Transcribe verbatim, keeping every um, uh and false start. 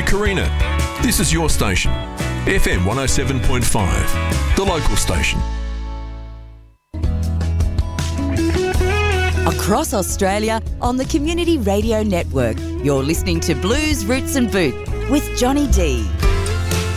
Carina. This is your station, F M one oh seven point five, the local station. Across Australia on the Community Radio Network, you're listening to Blues, Roots and Booth with Johnny D.